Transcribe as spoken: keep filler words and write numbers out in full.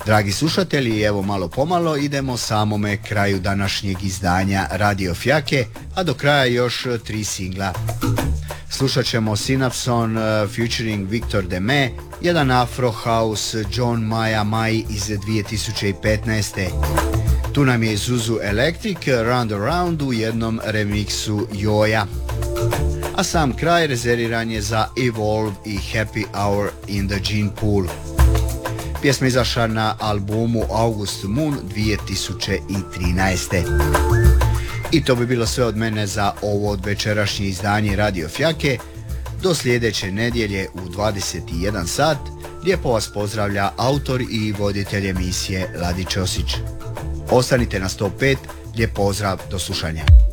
Dragi slušatelji, evo malo pomalo idemo samome kraju današnjeg izdanja Radio Fjake, a do kraja još tri singla. Slušat ćemo Synapson uh, featuring Victor Deme, jedan Afro House John Maja Mai iz dvije tisuće petnaeste. Tu nam je Zuzu Electric Round Around u jednom remiksu Joja. A sam kraj rezerviran je za Evolve i Happy Hour in the Gene Pool. Pjesma izašla na albumu August Moon dvije tisuće trinaeste. I to bi bilo sve od mene za ovo od večerašnje izdanje Radio Fjake. Do sljedeće nedjelje u dvadeset jedan sat. Lijepo vas pozdravlja autor i voditelj emisije Ladi Ćosić. Ostanite na sto pet, lijep pozdrav, do slušanja.